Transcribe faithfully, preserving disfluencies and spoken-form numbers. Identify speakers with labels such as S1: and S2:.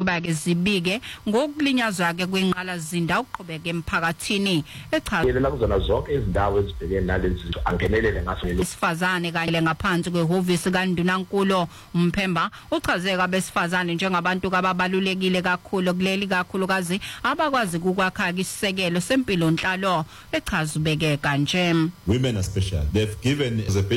S1: ukuba ke zibike ngokulinyazwa ke kwengqala zinda uqhubeka emphakathini echaza
S2: la kuzona zonke izindawo ezibhekene nalezi zinto angenelele ngaso
S1: isifazane kanye ngaphansi kwehhovisi kaNdunankulu uMphemba uchazeka abesifazane njengabantu ababalulekile kakhulu kuleli kakhulukazi abakwazi ukwakha isisekelo sempilo nhlalo echaza ubeke kanje.
S3: Women are special. They've given